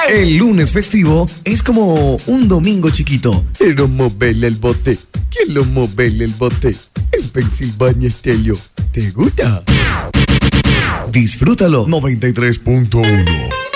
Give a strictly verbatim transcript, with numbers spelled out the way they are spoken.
El lunes festivo es como un domingo chiquito. Quiero moverle el bote. Quiero moverle el bote. En Pensilvania Estéreo. ¿Te gusta? Disfrútalo. noventa y tres punto uno